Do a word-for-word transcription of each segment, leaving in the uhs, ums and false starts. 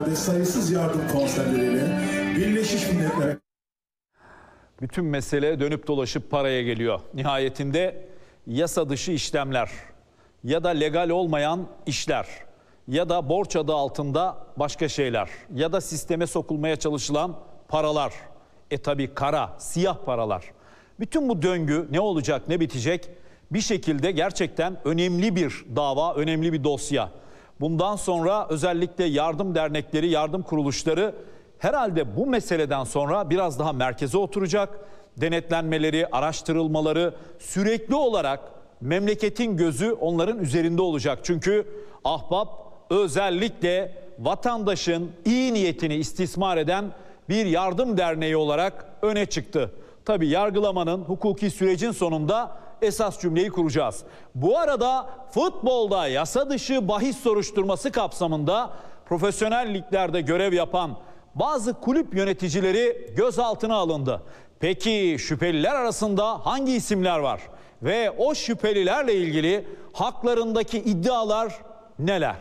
sayısız yardım konserleriyle Birleşmiş Milletler'e... Bütün mesele dönüp dolaşıp paraya geliyor. Nihayetinde yasa dışı işlemler ya da legal olmayan işler ya da borç adı altında başka şeyler ya da sisteme sokulmaya çalışılan paralar. E tabi kara, siyah paralar. Bütün bu döngü ne olacak, ne bitecek? Bir şekilde gerçekten önemli bir dava, önemli bir dosya. Bundan sonra özellikle yardım dernekleri, yardım kuruluşları herhalde bu meseleden sonra biraz daha merkeze oturacak. Denetlenmeleri, araştırılmaları sürekli olarak memleketin gözü onların üzerinde olacak. Çünkü Ahbap özellikle vatandaşın iyi niyetini istismar eden bir yardım derneği olarak öne çıktı. Tabii yargılamanın, hukuki sürecin sonunda esas cümleyi kuracağız. Bu arada futbolda yasa dışı bahis soruşturması kapsamında profesyonel liglerde görev yapan bazı kulüp yöneticileri gözaltına alındı. Peki şüpheliler arasında hangi isimler var? Ve o şüphelilerle ilgili haklarındaki iddialar neler?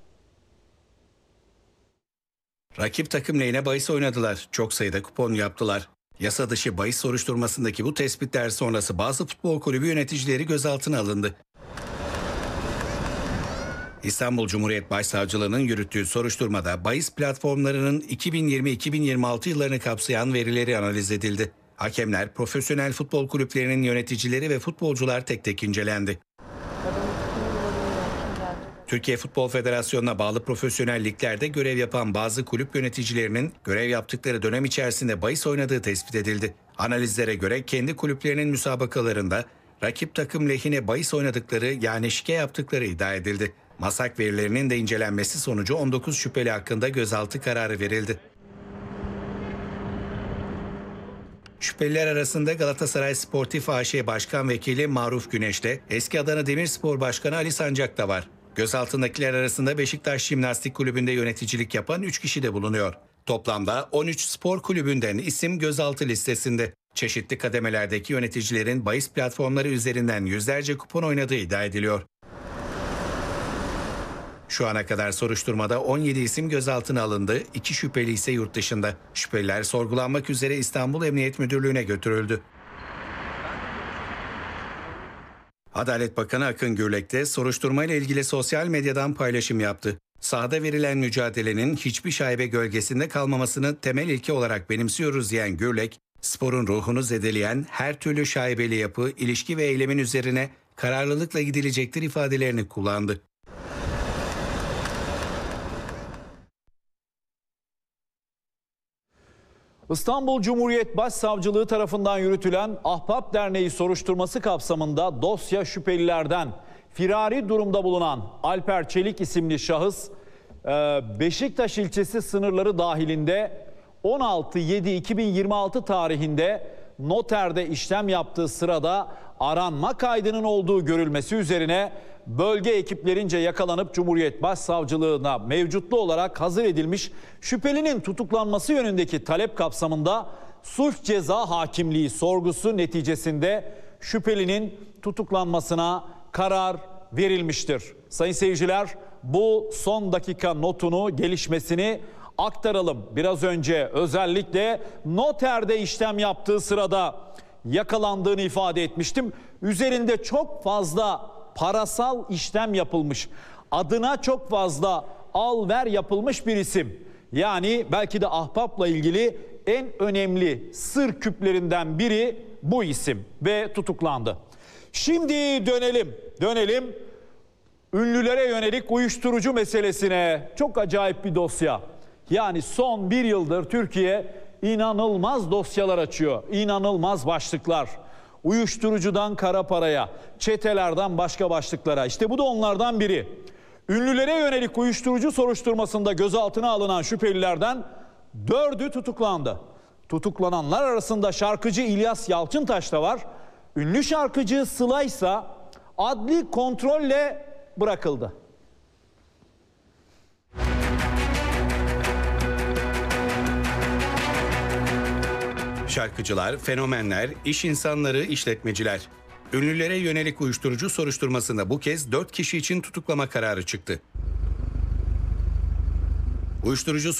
Rakip takım lehine bahis oynadılar. Çok sayıda kupon yaptılar. Yasa dışı bahis soruşturmasındaki bu tespitler sonrası bazı futbol kulübü yöneticileri gözaltına alındı. İstanbul Cumhuriyet Başsavcılığı'nın yürüttüğü soruşturmada bahis platformlarının iki bin yirmi iki bin yirmi altı yıllarını kapsayan verileri analiz edildi. Hakemler, profesyonel futbol kulüplerinin yöneticileri ve futbolcular tek tek incelendi. Türkiye Futbol Federasyonu'na bağlı profesyonel liglerde görev yapan bazı kulüp yöneticilerinin görev yaptıkları dönem içerisinde bahis oynadığı tespit edildi. Analizlere göre kendi kulüplerinin müsabakalarında rakip takım lehine bahis oynadıkları yani şike yaptıkları iddia edildi. Masak verilerinin de incelenmesi sonucu on dokuz şüpheli hakkında gözaltı kararı verildi. Şüpheliler arasında Galatasaray Sportif A Ş Başkan Vekili Maruf Güneş'le eski Adana Demirspor Başkanı Ali Sancak da var. Gözaltındakiler arasında Beşiktaş Jimnastik Kulübü'nde yöneticilik yapan üç kişi de bulunuyor. Toplamda on üç spor kulübünden isim gözaltı listesinde. Çeşitli kademelerdeki yöneticilerin bahis platformları üzerinden yüzlerce kupon oynadığı iddia ediliyor. Şu ana kadar soruşturmada on yedi isim gözaltına alındı, iki şüpheli ise yurt dışında. Şüpheliler sorgulanmak üzere İstanbul Emniyet Müdürlüğü'ne götürüldü. Adalet Bakanı Akın Gürlek de soruşturmayla ilgili sosyal medyadan paylaşım yaptı. Sahada verilen mücadelenin hiçbir şaibe gölgesinde kalmamasını temel ilke olarak benimsiyoruz diyen Gürlek, sporun ruhunu zedeleyen her türlü şaibeli yapı, ilişki ve eylemin üzerine kararlılıkla gidilecektir ifadelerini kullandı. İstanbul Cumhuriyet Başsavcılığı tarafından yürütülen Ahbap Derneği soruşturması kapsamında dosya şüphelilerden firari durumda bulunan Alper Çelik isimli şahıs Beşiktaş ilçesi sınırları dahilinde on altı yedi iki bin yirmi altı tarihinde noterde işlem yaptığı sırada aranma kaydının olduğu görülmesi üzerine bölge ekiplerince yakalanıp Cumhuriyet Başsavcılığına mevcutlu olarak hazır edilmiş şüphelinin tutuklanması yönündeki talep kapsamında sulh ceza hakimliği sorgusu neticesinde şüphelinin tutuklanmasına karar verilmiştir. Sayın seyirciler, bu son dakika notunu, gelişmesini aktaralım. Biraz önce özellikle noterde işlem yaptığı sırada yakalandığını ifade etmiştim. Üzerinde çok fazla parasal işlem yapılmış, adına çok fazla al ver yapılmış bir isim. Yani belki de Ahbap'la ilgili en önemli sır küplerinden biri bu isim ve tutuklandı. Şimdi dönelim, dönelim ünlülere yönelik uyuşturucu meselesine. Çok acayip bir dosya. Yani son bir yıldır Türkiye inanılmaz dosyalar açıyor, inanılmaz başlıklar. Uyuşturucudan kara paraya, çetelerden başka başlıklara. İşte bu da onlardan biri. Ünlülere yönelik uyuşturucu soruşturmasında gözaltına alınan şüphelilerden dördü tutuklandı. Tutuklananlar arasında şarkıcı İlyas Yalçıntaş da var. Ünlü şarkıcı Sıla ise adli kontrolle bırakıldı. Şarkıcılar, fenomenler, iş insanları, işletmeciler. Ünlülere yönelik uyuşturucu soruşturmasında bu kez dört kişi için tutuklama kararı çıktı. Uyuşturucu